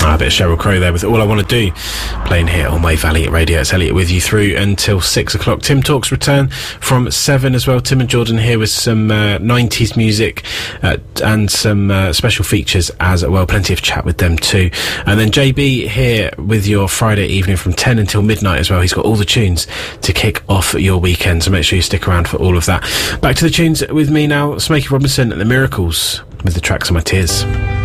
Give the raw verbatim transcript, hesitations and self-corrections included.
Ah, a bit of Sheryl Crow there with All I Want to Do, playing here on Wave Valley at Radio. It's Elliot with you through until six o'clock. Tim Talks return from seven as well. Tim and Jordan here with some uh, nineties music uh, and some uh, special features as well. Plenty of chat with them too. And then J B here with your Friday evening from ten until midnight as well. He's got all the tunes to kick off your weekend, so make sure you stick around for all of that. Back to the tunes with me now. Smokey Robinson and the Miracles with the Tracks of My Tears.